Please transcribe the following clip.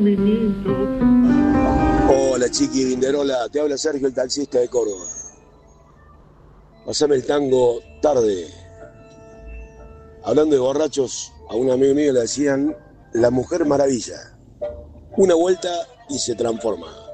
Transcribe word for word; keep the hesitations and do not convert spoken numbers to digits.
Hola Chiqui Vinderola, te habla Sergio el taxista de Córdoba. Pasame el tango tarde. Hablando de borrachos, a un amigo mío le decían la mujer maravilla. Una vuelta y se transforma.